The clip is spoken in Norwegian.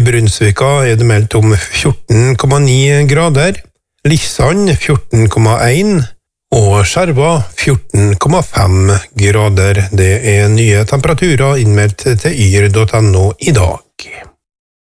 Brunsvika er det meldt om 14,9 grader, Lissand 14,1 og Skjerva 14,5 grader. Det er nye temperaturer innmeldt til yr.no i dag.